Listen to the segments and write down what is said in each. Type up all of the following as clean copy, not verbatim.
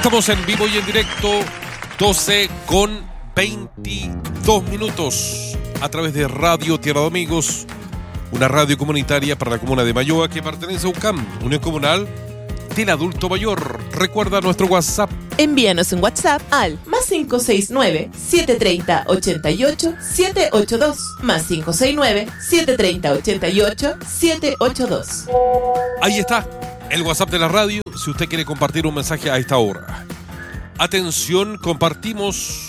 Estamos en vivo y en directo, 12:22 a través de Radio Tierra de Amigos, una radio comunitaria para la comuna de Mayoa que pertenece a UCAM, Unión Comunal del Adulto Mayor. Recuerda nuestro WhatsApp. Envíanos un WhatsApp al +569-730-88-782, +569-730-88-782. Ahí está, el WhatsApp de la radio, si usted quiere compartir un mensaje a esta hora. Atención, compartimos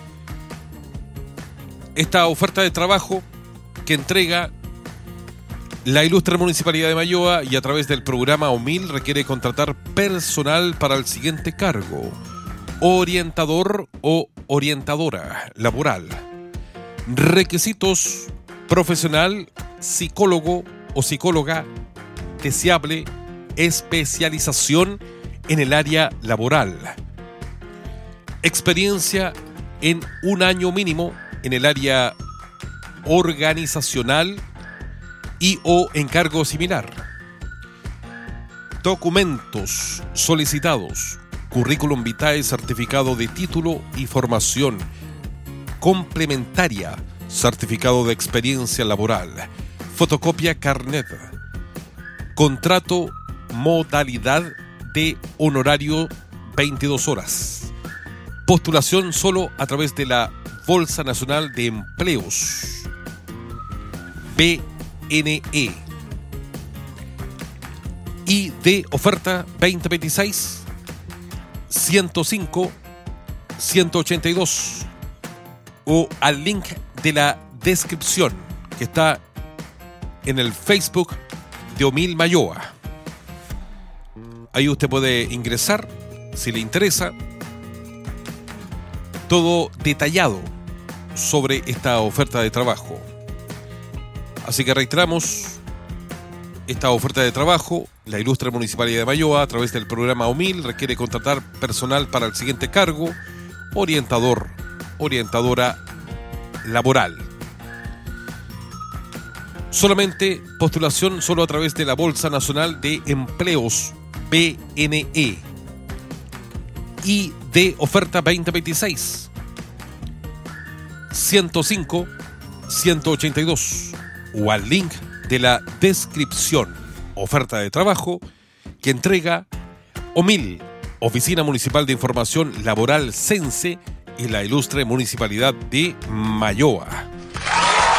esta oferta de trabajo que entrega la ilustre Municipalidad de Mayoa y a través del programa OMIL requiere contratar personal para el siguiente cargo: orientador o orientadora laboral. Requisitos: profesional, psicólogo o psicóloga deseable, especialización en el área laboral, experiencia en un año mínimo en el área organizacional y o encargo similar. Documentos solicitados: currículum vitae, certificado de título y formación complementaria, certificado de experiencia laboral, fotocopia carnet, contrato, modalidad de honorario 22 horas. Postulación solo a través de la Bolsa Nacional de Empleos, BNE. Y de oferta 2026 105 182 o al link de la descripción que está en el Facebook de OMIL Mayoa. Ahí usted puede ingresar si le interesa. Todo detallado sobre esta oferta de trabajo. Así que reiteramos esta oferta de trabajo. La ilustre Municipalidad de Mayoa, a través del programa OMIL, requiere contratar personal para el siguiente cargo: orientador, orientadora laboral. Solamente postulación solo a través de la Bolsa Nacional de Empleos, BNE. Y de oferta 2026 105 182 o al link de la descripción. Oferta de trabajo que entrega OMIL, Oficina Municipal de Información Laboral CENSE, y la ilustre Municipalidad de Mayoa.